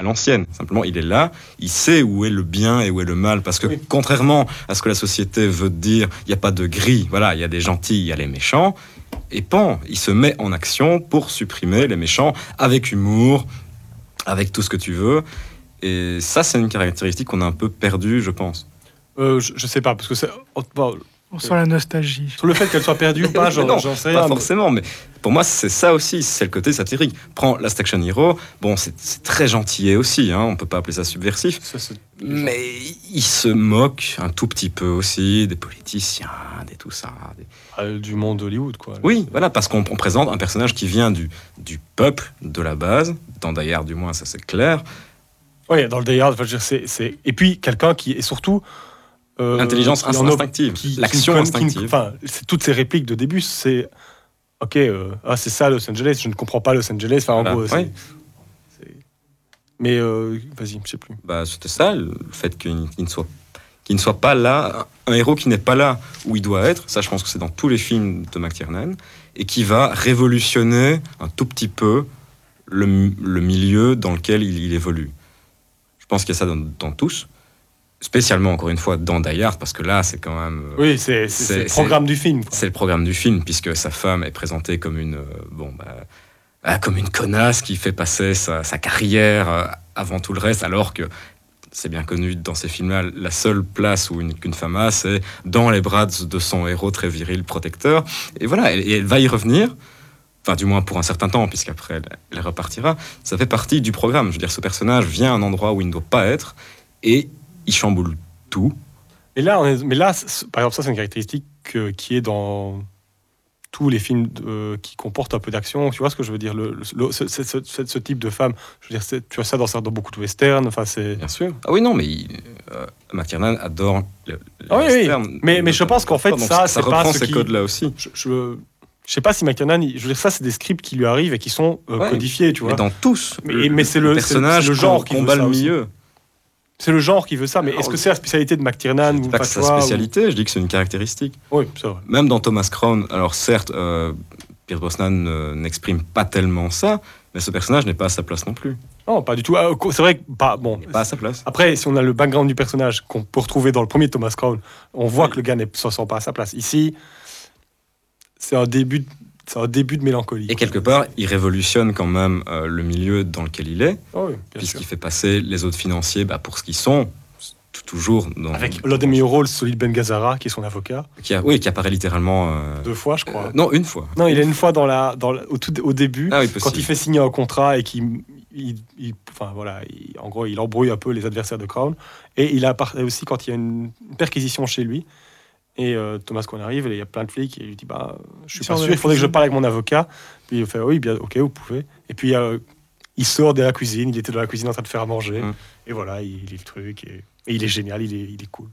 l'ancienne. Simplement, il est là, il sait où est le bien et où est le mal. Parce que contrairement à ce que la société veut dire, il n'y a pas de gris. Voilà, il y a des gentils, il y a les méchants. Et Pan, il se met en action pour supprimer les méchants avec humour, avec tout ce que tu veux. Et ça, c'est une caractéristique qu'on a un peu perdue, je pense. Je sais pas, parce que c'est... On sent la nostalgie. Sur le fait qu'elle soit perdue ou pas, j'en sais rien. Pas forcément, mais pour moi, c'est ça aussi, c'est le côté satirique. Prends Last Action Hero, bon, c'est très gentillet aussi, hein, on peut pas appeler ça subversif, mais il se moque un tout petit peu aussi des politiciens, des tout ça. Du monde d'Hollywood, quoi. Oui, voilà, parce qu'on présente un personnage qui vient du peuple, de la base, dans Die Hard du moins, ça c'est clair. Oui, dans le Die Hard, c'est... Et puis, quelqu'un qui est surtout... L'intelligence instinctive, l'action instinctive. C'est toutes ces répliques de début, c'est ok, c'est ça Los Angeles, je ne comprends pas Los Angeles. Enfin, en gros, mais vas-y, je sais plus. C'était ça, le fait qu'il ne soit pas là, un héros qui n'est pas là où il doit être. Ça, je pense que c'est dans tous les films de McTiernan, et qui va révolutionner un tout petit peu le milieu dans lequel il évolue. Je pense qu'il y a ça dans tous. Spécialement, encore une fois, dans Die Hard, parce que là, c'est quand même... Oui, c'est le programme du film. C'est le programme du film, puisque sa femme est présentée comme une connasse qui fait passer sa carrière avant tout le reste, alors que c'est bien connu dans ces films-là, la seule place où qu'une femme a, c'est dans les bras de son héros très viril, protecteur. Et voilà, et elle va y revenir, enfin, du moins pour un certain temps, puisqu'après, elle repartira. Ça fait partie du programme. Je veux dire, ce personnage vient à un endroit où il ne doit pas être, et il chamboule tout. Mais là, par exemple, ça, c'est une caractéristique qui est dans tous les films qui comportent un peu d'action. Tu vois ce que je veux dire, ce type de femme. Je veux dire, tu vois ça dans beaucoup de westerns. Enfin, c'est... Bien sûr. Ah oui, non, mais McTiernan adore les westerns. Oui. Mais je pense qu'en fait, donc ça c'est reprend pas ces codes-là aussi. Je sais pas si McTiernan, je veux dire, ça, c'est des scripts qui lui arrivent et qui sont codifiés, tu vois. Mais dans tous. Mais c'est le personnage, le genre qui combat le milieu. C'est le genre qui veut ça, mais est-ce que c'est la spécialité de McTiernan? Je dis pas que c'est sa spécialité, je dis que c'est une caractéristique. Oui, c'est vrai. Même dans Thomas Crown, alors certes, Pierce Brosnan n'exprime pas tellement ça, mais ce personnage n'est pas à sa place non plus. Non, pas du tout. C'est vrai que il n'est pas à sa place. Après, si on a le background du personnage qu'on peut retrouver dans le premier Thomas Crown, on voit que le gars ne se sent pas à sa place. Ici, c'est un début de mélancolie. Et quelque part, il révolutionne quand même le milieu dans lequel il est, puisqu'il fait passer les autres financiers pour ce qu'ils sont, toujours... Avec l'un des meilleurs rôles, Solid Ben Gazzara, qui est son avocat. Qui apparaît littéralement... 2 fois, je crois. Non, une fois. Non, il est une fois au début, quand il fait signer un contrat et qu'il... en gros, il embrouille un peu les adversaires de Crown. Et il apparaît aussi quand il y a une perquisition chez lui. Et Thomas Crown arrive, et il y a plein de flics, et il lui dit je suis pas sûr, il faudrait que je parle avec mon avocat. Puis il fait oui, bien, ok, vous pouvez. Et puis il sort de la cuisine, il était dans la cuisine en train de faire à manger, et voilà, il lit le truc, et il est génial, il est cool.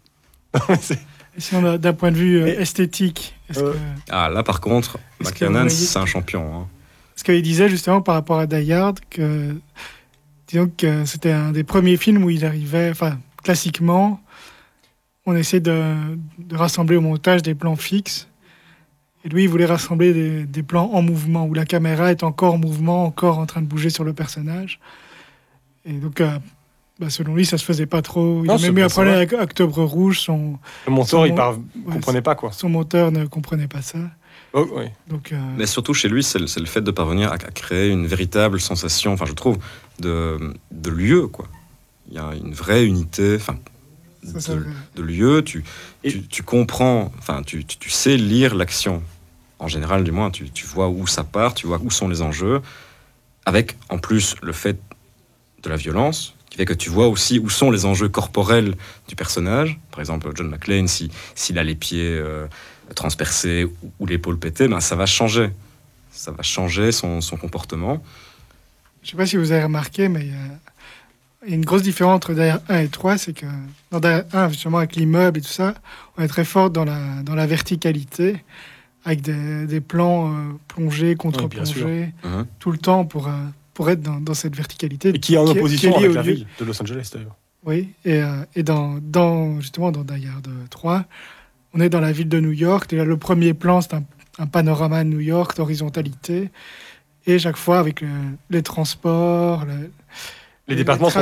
Si on a d'un point de vue esthétique, là par contre, McTiernan, c'est un champion. Hein. Parce qu'il disait justement par rapport à Die Hard que, disons que c'était un des premiers films où il arrivait, classiquement, on essaie de rassembler au montage des plans fixes. Et lui, il voulait rassembler des plans en mouvement, où la caméra est encore en mouvement, encore en train de bouger sur le personnage. Et donc, selon lui, ça se faisait pas trop. Il a même eu un problème avec Octobre Rouge. Le monteur, comprenait pas, quoi. Son monteur ne comprenait pas ça. Oh, oui. Donc, mais surtout, chez lui, c'est le fait de parvenir à créer une véritable sensation, je trouve, de lieu, quoi. Il y a une vraie unité... de lieu, tu comprends, tu sais lire l'action. En général, du moins, tu vois où ça part, tu vois où sont les enjeux, avec en plus le fait de la violence, qui fait que tu vois aussi où sont les enjeux corporels du personnage. Par exemple, John McClane, s'il a les pieds transpercés ou l'épaule pétée, ça va changer. Ça va changer son comportement. Je ne sais pas si vous avez remarqué, mais... Il y a une grosse différence entre Die Hard 1 et 3, c'est que dans Die Hard 1, justement, avec l'immeuble et tout ça, on est très fort dans la verticalité, avec des plans plongés, contre-plongés, tout le temps pour être dans cette verticalité. Et qui est en opposition avec la ville de Los Angeles, d'ailleurs. Oui, et justement, dans Die Hard 3, on est dans la ville de New York. Déjà, le premier plan, c'est un panorama de New York, d'horizontalité, et chaque fois, avec les transports... Les départements sont